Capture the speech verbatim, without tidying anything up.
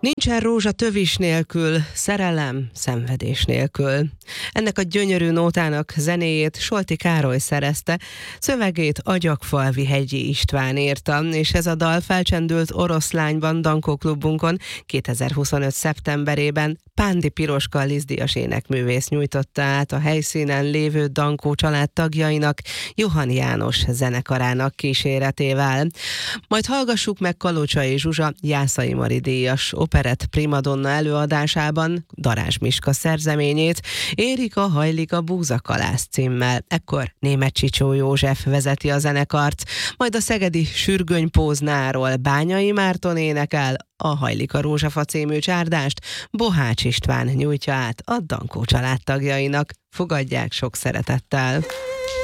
Nincsen rózsa tövis nélkül, szerelem szenvedés nélkül. Ennek a gyönyörű nótának zenéjét Solti Károly szerezte, szövegét Agyagfalvi Hegyi István írta, és ez a dal felcsendült Oroszlányban, Dankó klubunkon kétezer-huszonöt. szeptemberében Pándi Piroska Lisztdíjas énekművész nyújtotta át a helyszínen lévő Dankó család tagjainak, Johann János zenekarának kíséretével. Majd hallgassuk meg Kalocsai Zsuzsa Jászai Mari díjas operett primadonna előadásában Darázs Miska szerzeményét, Érika hajlik a búzakalász címmel. Ekkor Németh Csicsó József vezeti a zenekart, majd a szegedi Sürgönypóznáról Bányai Márton énekel, a Hajlik a rózsafa című csárdást Bohács István nyújtja át a Dankó család tagjainak. Fogadják sok szeretettel!